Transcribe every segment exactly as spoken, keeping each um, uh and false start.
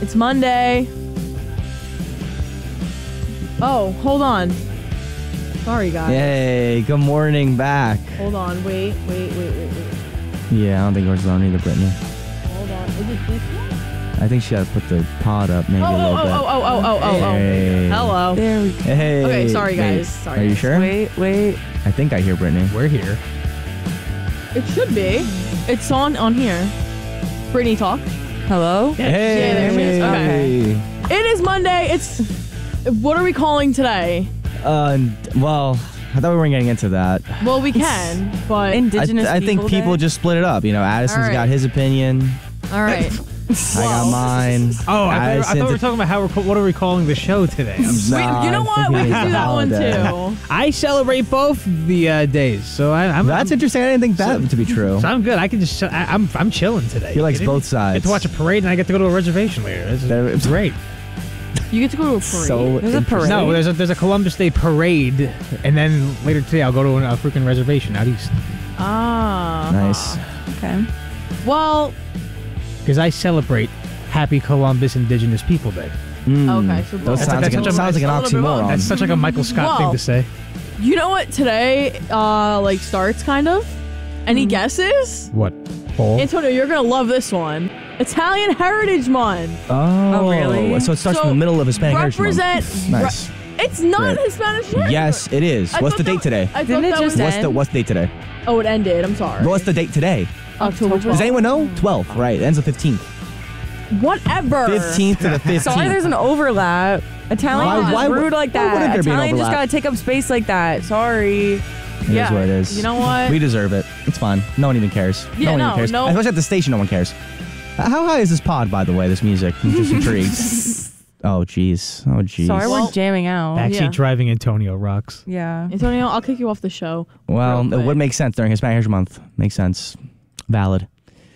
It's Monday. Oh, hold on. Sorry, guys. Yay, good morning back. Hold on. Wait, wait, wait, wait, wait. Yeah, I don't think yours is on either, Brittany. Hold on. Is it this one? I think she got to put the pod up maybe Oh, a little oh, bit. oh, oh, oh, oh, oh, oh. Hey. Hello. There we go. Hey. Okay, sorry, guys. Wait, Sorry, Are you guys. sure? Wait, wait. I think I hear Brittany. We're here. It should be. It's on on here. Brittany, talk. Hello? Hey. Yeah, there she is. Okay. It is Monday. It's... What are we calling today? Uh, well, I thought we weren't getting into that. Well, we can, but... Indigenous I, I think People people Day? just split it up. You know, Addison's All right. got his opinion. All right. I got mine. Oh, I, thought, I thought we were Addison's- talking about how we're ca- what are we calling the show today. I'm sorry. Nah, you know I what? think We it can is do that one holiday. too. I celebrate both the uh, days, so I, I'm That's I'm, interesting. I didn't think that to be true. So I'm good. I can just chill- I, I'm I'm chilling today. He likes You kidding both me? sides. I get to watch a parade and I get to go to a reservation later. This is There- it's great. You get to go to a parade. So There's a interesting. parade. No, there's a there's a Columbus Day parade, and then later today I'll go to a, a freaking reservation out east Ah. Nice. Okay. Well, because I celebrate Happy Columbus Indigenous People Day. Mm. Okay, so That both. sounds, That's- like, that's an, such a- sounds like an it's a little bit oxymoron. That's such like a Michael Scott thing Wow. to say. you know what today uh like starts kind of? Any guesses? What? Paul? Antonio, you're gonna love this one. Italian Heritage Month. Oh, Oh, really? So it starts So, in the middle of Hispanic Heritage Month. Represent. Nice. Re- it's not Right. Hispanic Heritage. Yes, it is. I What's thought the date that- today? I thought Didn't it that just was. What's the end? What's the date today? Oh, it ended. I'm sorry. What's the date today? October Does twelfth. anyone know? twelfth, right. It ends the fifteenth. Whatever. fifteenth to the fifteenth. Sorry, there's an overlap. Italian Why- is just why would- rude like why that. wouldn't there be an Italian just overlap? gotta take up space like that. Sorry. It Yeah. is what it is. You know what? We deserve it. It's fine. No one even cares. Yeah, no one no, even cares. no. Especially at the station, no one cares. Uh, How high is this pod, by the way, this music? I'm just intrigued. Oh, jeez. Oh, jeez. Sorry, Well- we're jamming out. Backseat yeah. driving Antonio rocks. Yeah. Antonio, I'll kick you off the show. Well, real it would quick. make sense during Hispanic Heritage Month. Makes sense. Valid.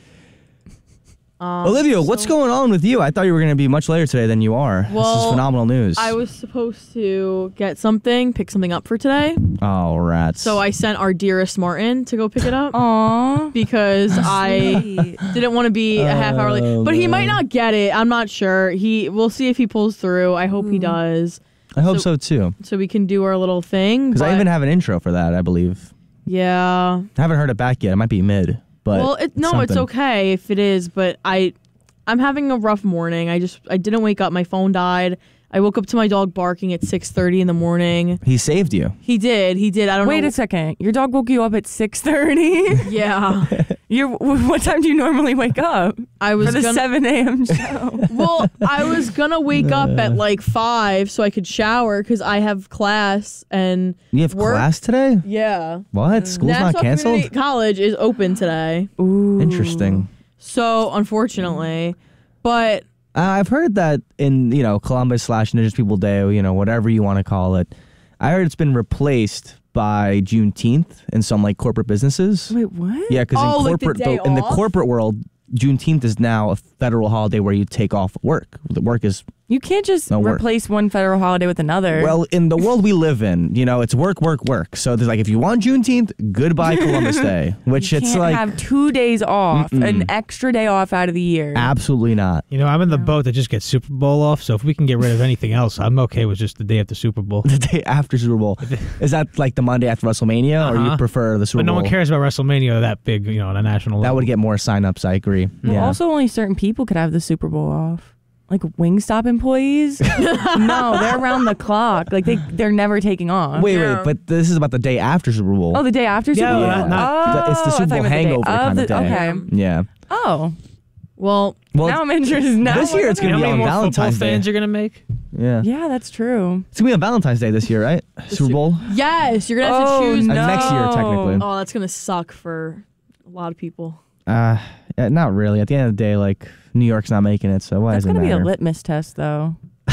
Um, Olivia, what's so- going on with you? I thought you were going to be much later today than you are. this is Well, phenomenal news. I was supposed to get something, pick something up for today. Oh, rats. So I sent our dearest Martin to go pick it up Aww. because I Sweet. didn't want to be a half hour late. Oh, But he man. might not get it. I'm not sure. He we'll see if he pulls through. I hope he does. I hope so- so, too. So we can do our little thing. Because I but- even have an intro for that, I believe. Yeah. I haven't heard it back yet. It might be mid. But Well, it, no, it's something. okay if it is, but I I'm having a rough morning. I just I didn't wake up. My phone died. I woke up to my dog barking at six thirty in the morning. He saved you. He did. He did. I don't Wait know. a second. Your dog woke you up at six thirty? Yeah. You're, what time do you normally wake up? I was For the gonna seven a.m. show. Well, I was gonna wake up at like five so I could shower because I have class and You have work. class today? Yeah. What? School's Nassau not canceled? Community College is open today, Ooh. Interesting. so unfortunately, but Uh, I've heard that in, you know, Columbus slash Indigenous People Day, you know, whatever you want to call it, I heard it's been replaced by Juneteenth in some, like, corporate businesses. Wait, what? Yeah, because Oh, in like the corporate day in the off? corporate world, Juneteenth is now a federal holiday where you take off work. The work is You can't just No work. replace one federal holiday with another. well in the world we live in. You know, it's work, work, work. So there's like, if you want Juneteenth, goodbye Columbus Day, which you it's can't like have two days off, an extra day off out of the year. absolutely not. You know, I'm in the boat that just gets Super Bowl off, so if we can get rid of anything else, I'm okay with just the day after Super Bowl. The day after Super Bowl, is that like the Monday after WrestleMania, or you Uh-huh. prefer the Super But no Bowl? one cares about WrestleMania that big, you know, on a national That level. would get more signups. I agree. Well, yeah. also only certain people could have the Super Bowl off. Like Wingstop employees? No, they're around the clock. Like they they're never taking off. wait, Yeah. wait, but this is about the day after Super Bowl. Oh, the day after Super Yeah, Bowl? not- not- oh, It's the Super I thought Bowl you meant the day hangover kind of the- day. Okay. Yeah. Oh, well, Well, now I'm interested. Now this year it's You gonna know be how on many more Valentine's football Day. fans you're gonna make? yeah. Yeah, that's true. It's gonna be on Valentine's Day this year, right? Super Bowl. yes, you're gonna have Oh, to choose. no. Uh, next year, technically. Oh, that's gonna suck for a lot of people. Uh, yeah, not really. At the end of the day, like New York's not making it, so why That's does it gonna be matter? a litmus test, though.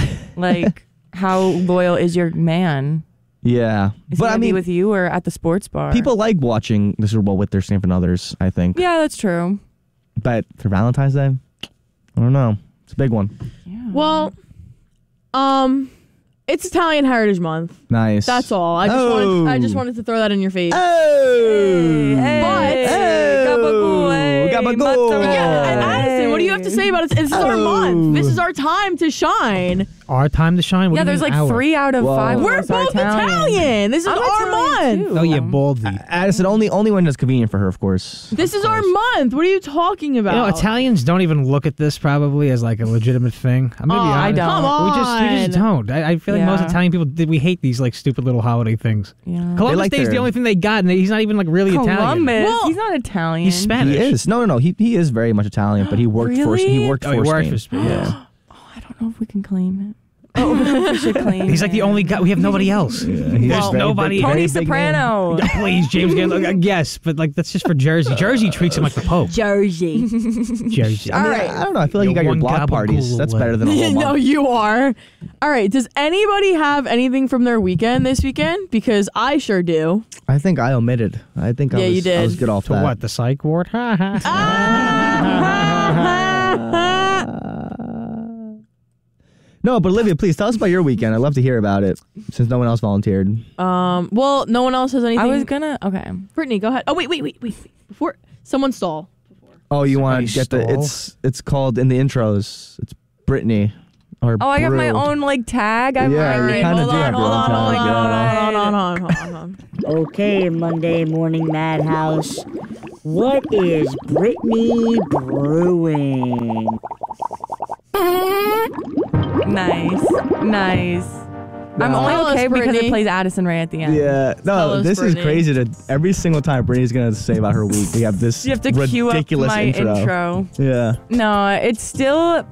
Like, how loyal is your man? yeah, Is but he I gonna be mean, with you or at the sports bar? people like watching the Super Bowl with their significant others. I think, Yeah, that's true. but for Valentine's Day, I don't know. It's a big one. Yeah. Well, um, it's Italian Heritage Month. Nice. That's all. I just Oh. wanted. I just wanted to throw that in your face. Oh, Hey, But- hey, gabagool, hey, Gabagool. mozzarella. Yeah, and Addison, what do you have to say about it. This is our month. This is our time to shine. Our time to shine? What Yeah, do you there's mean like our? three out of Whoa. five. of We're us are both Italian. This is I'm our Italian, month. too. Oh, yeah, baldy. Addison, only only when it's convenient for her, of course. This is our month. What are you talking about? You know, Italians don't even look at this probably as like a legitimate thing. I'm gonna Oh, be I honest. don't. Come We just we just on. don't. I, I feel like most Yeah. Italian people we hate these like stupid little holiday things. Yeah. Columbus like Day is their- the only thing they got, and he's not even like really Italian. Columbus. Well, he's not Italian. He's Spanish. He is. No, no, no. He he is very much Italian, but he worked for he Really? worked Oh, he for worked Spain. for Spain. Yeah. I don't know if we can claim it. Oh, we should claim He's like the it. only guy. We have nobody else. He's There's very nobody. big- Tony very big name. Soprano. Please, James Gann. Yes, but like that's just for Jersey. Jersey treats him like the Pope. Jersey. Jersey. I, mean, right. I, I don't know. I feel like Yo, you got your one block gabagool parties. That's away. better than a whole No, month. you are. All right. Does anybody have anything from their weekend this weekend? Because I sure do. I think I omitted. I think I Yeah, was you did. I was good off To that. what? The psych ward? Ha ha. No, but Olivia, please tell us about your weekend. I'd love to hear about it since no one else volunteered. Um. Well, no one else has anything. I was gonna. Okay. Brittany, go ahead. Oh wait, wait, wait, wait. wait. Before someone stall. Oh, you want Somebody to get the stole? it's it's called in the intros. It's Brittany or Oh, I got my Brew. own like tag. I'm Yeah, you wearing. kinda hold do on, have your hold own on, hold tag, on, yeah. hold on, hold on, hold on, hold on. Okay, Monday Morning Madhouse. What is Brittany brewing? Nice, nice. I'm No. only Tell us, okay because Brittany. it plays Addison Ray at the end. Yeah, Tell no, us, this Brittany. is crazy. To every single time Brittany's gonna say about her week, we have this You have to cue up ridiculous my intro. intro. Yeah, No, it's still.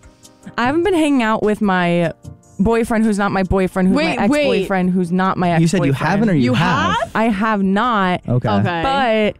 I haven't been hanging out with my boyfriend, who's not my boyfriend, who's Wait, my wait. ex-boyfriend, who's not my ex-boyfriend. you said you haven't or you, You have? have? I have not. Okay. Okay.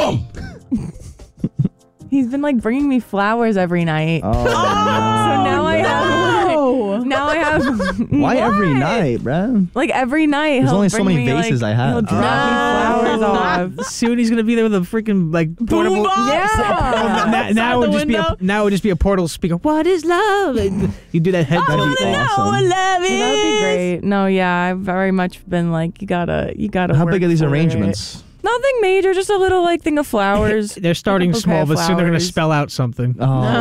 But he's been like bringing me flowers every night. Oh, So now I have. Oh. Now I have. Why every night, bruh? Like every night. There's he'll only so bring many me, vases like, I have. He'll drop me flowers off. Soon he's gonna be there with a freaking like portable. Yeah. Now, now it would the just be a window. now it would just be a portable speaker. What is love? You do that head That'd tilt be thing. awesome. No, love it. That would be great. No, yeah, I've very much been like, you gotta, you gotta. How work big are these for it. arrangements? Nothing major, just a little like thing of flowers. They're starting Like a bouquet small, of but soon they're gonna flowers. spell out something.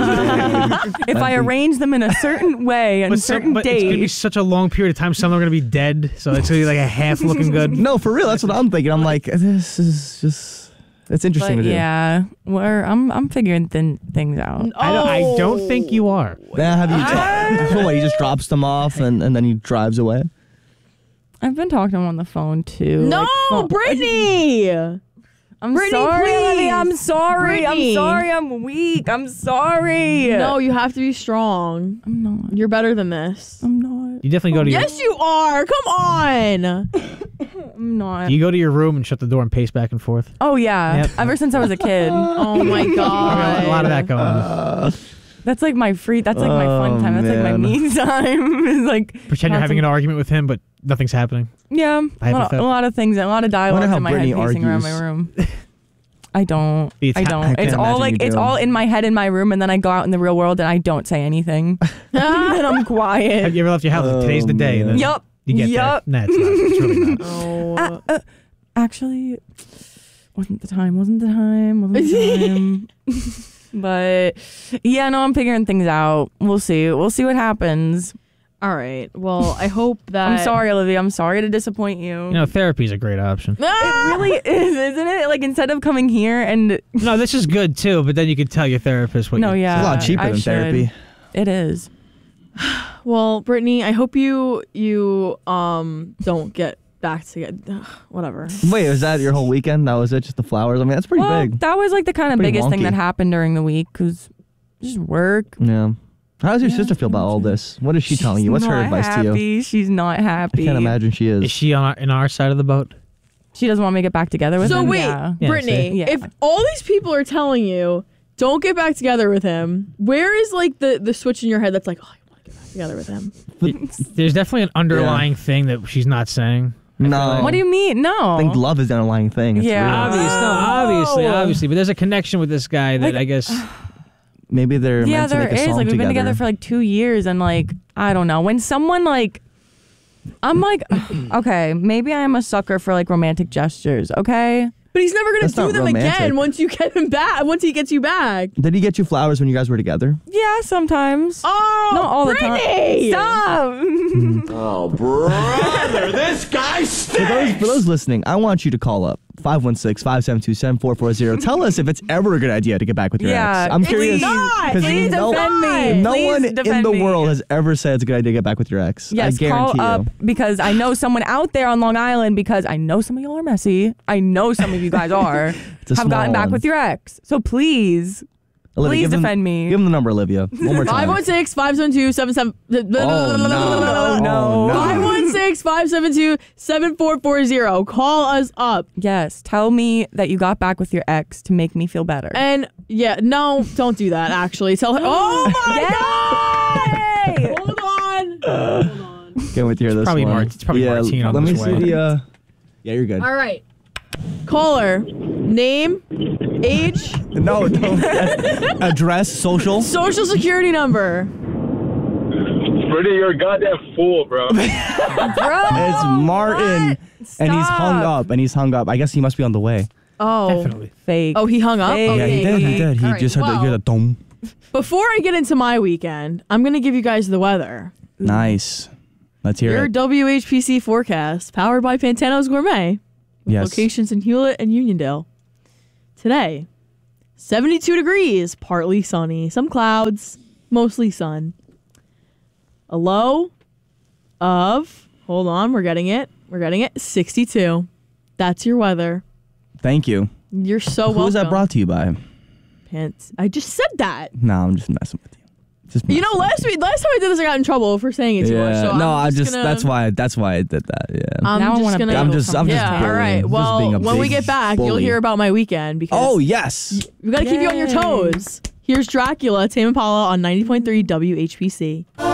Oh, If I arrange them in a certain way and But, some, certain but it's gonna be days. such a long period of time. Some are gonna be dead, so it's gonna be like a half looking good. no, for real. That's what I'm thinking. I'm like, this is just. It's interesting But to do. yeah, we're I'm I'm figuring thin, things out. I don't, I don't think you are. Yeah, have you? So what, he just drops them off and, and then he drives away. I've been talking to him on the phone too. No, like, phone- Brittany. I'm Brittany, sorry, please. Lily, I'm sorry. Brittany. I'm sorry. I'm weak. I'm sorry. No, you have to be strong. I'm not. You're better than this. I'm not. You definitely go to your. Yes, you are. Come on. I'm not. You go to your room and shut the door and pace back and forth. Oh yeah. Yep. Ever since I was a kid. Oh my god. A lot of that going on. That's like my free. That's like my fun Oh, time. That's like my man. me time. It's like Pretend you're having an argument with him, but nothing's happening. yeah, a lot, a Hypothetical. lot of things, a lot of dialogue how in my Brittany head pacing around argues. my room. I don't. It's I ha- don't. I can't it's all imagine like you it's do. all in my head in my room, and then I go out in the real world and I don't say anything, and I'm Have quiet. you ever left your house? Oh, Today's the day. And then Yup. You get Yup. that. Nah, it's not. It's really not. Oh. Uh, uh, actually, wasn't the time. Wasn't the time. Wasn't the time. But yeah, no, I'm figuring things out. We'll see. We'll see what happens. All right. Well, I hope that. I'm sorry, Olivia. I'm sorry to disappoint you. You know, therapy's a great option. It really is, isn't it? Like instead of coming here and No, this is good too, but then you could tell your therapist what no, you yeah, It's a lot cheaper I than should. therapy. It is. Well, Brittany, I hope you you um don't get back together. Whatever. Wait, was that your whole weekend? That was it? Just the flowers? I mean, that's pretty Well, big. that was like the kind of Pretty biggest thing wonky. that happened during the week because just work. Yeah. How does your Yeah, sister feel about all this? What is she telling you? What's her Not advice to you? happy. She's not I happy. can't imagine she is. Is she on our, in our side of the boat? She doesn't want me to get back together with So him. wait, Yeah. Yeah, Brittany, see? Yeah. if all these people are telling you don't get back together with him, where is like the the switch in your head that's like, oh, I want to get back together with him? There's definitely an underlying thing that she's not saying. No. What do you mean? No. I think love is the underlying thing. It's Yeah. real. Obvious, no, obviously, Oh. obviously, but there's a connection with this guy that Like- I guess. Maybe they're Yeah, meant to there make a is. song Like we've together. been together for like two years, and like I don't know. When someone like, I'm like, okay, maybe I am a sucker for like romantic gestures. Okay, But he's never gonna That's do not them romantic. again once you get him back. Once he gets you back. Did he get you flowers when you guys were together? Yeah, sometimes. Oh, Not all Brittany! the time. Stop. Oh, brother, this guy For those, stinks! for those listening, I want you to call up five one six, five seven two, seven four four zero. Tell us if it's ever a good idea to get back with your Yeah, ex. I'm it's curious. not. 'cause Please no, defend me. no Please one in defend the me. world has ever said it's a good idea to get back with your ex. Yes, I guarantee call up you. because I know someone out there on Long Island because I know some of y'all are messy. I know some of you guys are. It's a have small gotten back one. with your ex. So please, Olivia, please give them- defend me. Give him the number, Olivia. One more time. five one six, five seven two, seven seven Oh, no. no. Oh, five one six, five seven two, seven four four zero. Call us up. Yes, tell me that you got back with your ex to make me feel better. And yeah, no, don't do that actually. Tell her. Oh my Yay! god! Hold on. Hold on. Can't wait to hear this probably one. Mar- it's probably yeah, Martino Let me this see way. the. Uh... Yeah, you're good. All right. Caller. Name, age, No, don't. Address, social. social security number. Brittany, you're a goddamn fool, bro. Bro, It's Martin, what? and he's hung Stop. up, and he's hung up. I guess he must be on the way. Oh. Definitely. Fake. Oh, he hung up? Fake. Yeah, he did. He did. He All right, just heard the, well- hear the dome. Before I get into my weekend, I'm going to give you guys the weather. Nice. Let's hear Your it. W H P C forecast, powered by Pantano's Gourmet. With Yes. Locations in Hewlett and Uniondale. Today, seventy-two degrees, partly sunny. Some clouds, mostly sun. A low of, hold on, we're getting it. We're getting it, sixty-two. That's your weather. Thank you. You're so Who welcome. was that brought to you by? Pants. I just said that. No, I'm just messing with you. Just You messing. know, last week, last time I did this, I got in trouble for saying it too yeah. much. So no, I'm I just, just gonna, that's why that's why I did that. Yeah. I'm Now I just wanna gonna. battle I'm just I'm just yeah. bullying. All right. Just Well, being a when we big get back, you'll bully. hear about my weekend because Oh yes. we got to keep you on your Yay. toes. Here's Dracula, Tame Impala on ninety point three W H P C.